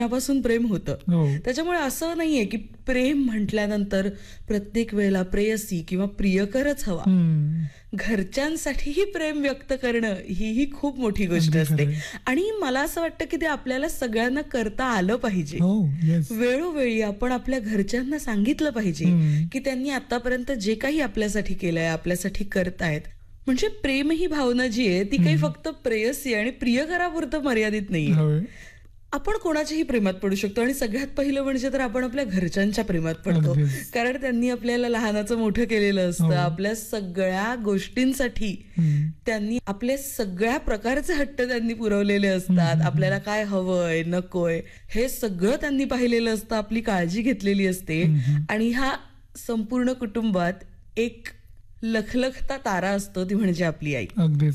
पासून प्रेम होतं. त्याच्यामुळे असं नाहीये की प्रेम म्हटल्यानंतर प्रत्येक वेळेला प्रेयसी किंवा प्रियकरच हवा. घरच्यांसाठीही प्रेम व्यक्त करणं ही खूप मोठी गोष्ट असते आणि मला असं वाटतं की ते आपल्याला सगळ्यांना करता आलं पाहिजे. वेळोवेळी आपण आपल्या घरच्यांना सांगितलं पाहिजे की त्यांनी आतापर्यंत जे काही आपल्यासाठी केलंय, आपल्यासाठी करतायत. म्हणजे प्रेम ही भावना जी आहे ती काही फक्त प्रेयसी आणि प्रियकरापुरतं मर्यादित नाहीये. आपण कोणाच्याही प्रेमात पडू शकतो आणि सगळ्यात पहिलं म्हणजे तर आपण आपल्या घरच्यांच्या प्रेमात पडतो. कारण त्यांनी आपल्याला लहानाचं मोठं केलेलं असतं. आपल्या सगळ्या गोष्टींसाठी त्यांनी आपले सगळ्या प्रकारचे हट्ट त्यांनी पुरवलेले असतात. आपल्याला काय हवंय नकोय हे सगळं त्यांनी पाहिलेलं असतं, आपली काळजी घेतलेली असते. आणि ह्या संपूर्ण कुटुंबात एक लखलखता तारा असतो, ती म्हणजे आपली आई.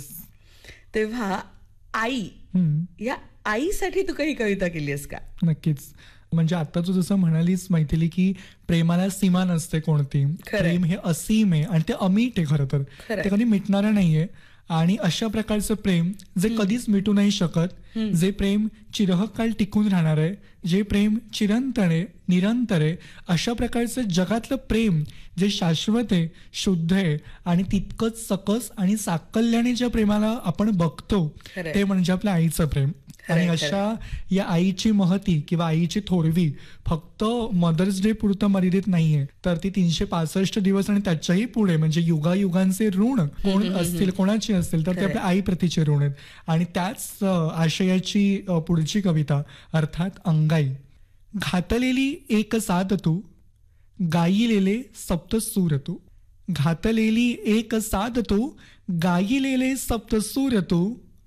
तेव्हा आई, या आईसाठी तू काही कविता केली आहेस का? नक्कीच. म्हणजे आता तू जसं म्हणालीस मैथिली की प्रेमाला सीमा नसते कोणती. प्रेम हे असीम आहे आणि ते अमीट आहे. खरं तर ते कधी मिटणारं नाहीये. आणि अशा प्रकारचं प्रेम जे कधीच मिटू नाही शकत, जे प्रेम चिरहकाल टिकून राहणार आहे, जे प्रेम चिरंतन आहे, निरंतर आहे, अशा प्रकारचं जगातलं प्रेम जे शाश्वत आहे, शुद्ध आहे आणि तितकंच सकस आणि साकल्याने ज्या प्रेमाला आपण बघतो ते म्हणजे आपल्या आईचं प्रेम. आणि अशा या आईची महती किंवा आईची थोरवी फक्त मदर्स डे पुरतं मर्यादित नाहीये, तर ती 365 दिवस आणि त्याच्याही पुढे म्हणजे युगायुगांचे ऋण कोण असतील, कोणाची असतील, तर ते आपल्या आई प्रतीचे ऋण आहेत. आणि त्याच आशयाची पुढची कविता अर्थात अंगाई. घातलेली एक साद तू, गायिलेले सप्तसूर तू. घातलेली एक साद तू, गायिलेले सप्तसूर तू.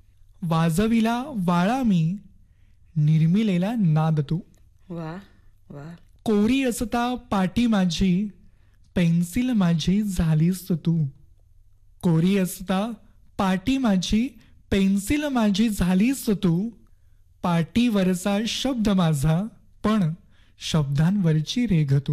वाजविला वाळा मी, निर्मिलेला नाद तू. वा वा. कोरी असता पाटी माझी, पेन्सिल माझी झालीस तू. कोरी असता पाटी माझी, पेन्सिल माझी झालीस तू. पाटीवरचा शब्द माझा, पण शब्दांवरची रेघ तू.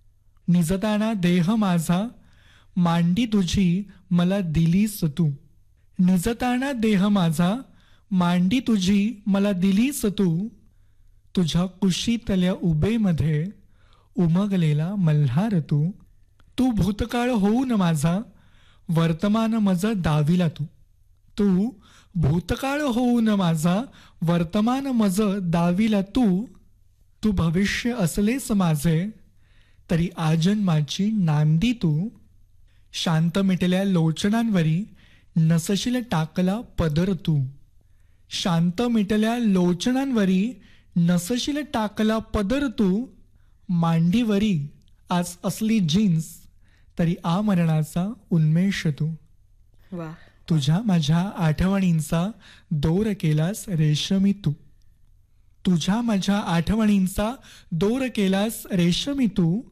निजताना देह माझा, मांडी तुझी मला दिलीस तू. निजताना देह माझा, मांडी तुझी मला दिलीस तू. तुझ्या कुशीतल्या उभेमध्ये उमगलेला मल्हार तू. तू भूतकाळ होऊन माझा, वर्तमान मज दाविला तू. तू भूतकाळ होऊन माझा, वर्तमान मज दाविला तू. तू भविष्य असलेस माझे, तरी आजन्माची नांदी तू. शांत मिटल्या लोचनांवरी, नसशील टाकला पदर तू. शांत मिटल्या लोचनांवरी, नसशील टाकला पदर तू. मांडीवरी आज असली जीन्स, तरी आमरणाचा उन्मेष तू. तुझ्या माझ्या आठवणींचा दोर केलास रेशमी तू. तुझ्या माझ्या आठवणींचा दोर केलास रेशमी तू.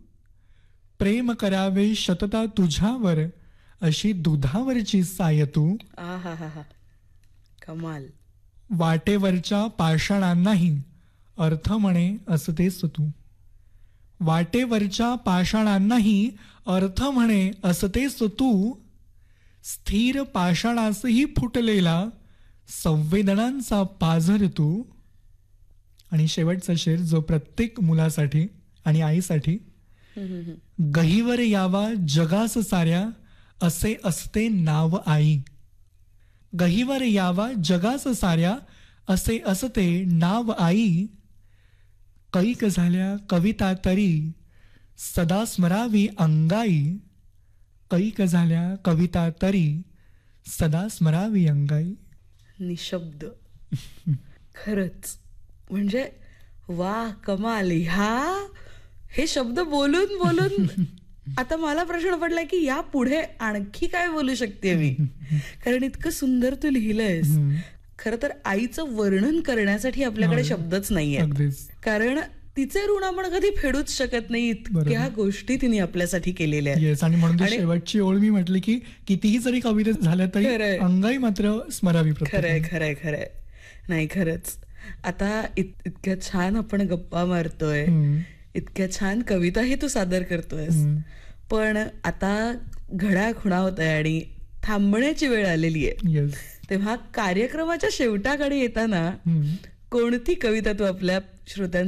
प्रेम करावे शतता तुझ्यावर, अशी दुधावरची साय तू. कमाल. वाटेवरच्या पाषाणांनाही अर्थ म्हणे असतेस तू. वाटेवरच्या पाषाणांनाही अर्थ म्हणे असतेस तू. स्थिर पाषाणासही फुटलेला संवेदनांचा पाझर तू. आणि शेवटचा शेर जो प्रत्येक मुलासाठी आणि आईसाठी. गहीवर यावा जगास साऱ्या, असे असते नाव आई. गहीवर यावा जगास साऱ्या, असे असते नाव आई. कैक झाल्या कविता तरी, सदा स्मरावी अंगाई. कैक झाल्या कविता तरी, सदा स्मरावी अंगाई. निशब्द. खरंच म्हणजे वा, कमाल. हे शब्द बोलून बोलून आता मला प्रश्न पडलाय की या पुढे आणखी काय बोलू शकते मी, कारण इतकं सुंदर तू लिहिलंयस. खरं तर आईचं वर्णन करण्यासाठी आपल्याकडे शब्दच नाहीये, कारण तिचे ऋण आपण कधी फेडूच शकत नाही. इतक्या गोष्टी तिने आपल्यासाठी केलेल्या आहेत. आणि म्हणून शेवटची ओळ मी म्हटली की कितीही जरी कविता झाल्या तरी अंगाई मात्र स्मरावी. खरंय खरंय खरंय. नाही खरंच आता इतक्या छान आपण गप्पा मारतोय, इतक्या छान कविताही तू सादर करतोयस, पण आता घड्याळ खुणावत आहे आणि थांबण्याची वेळ आलेली आहे. तेव्हा कार्यक्रमाच्या शेवटाकडे येताना कोणती कविता तू आपल्या श्रोत्यांचं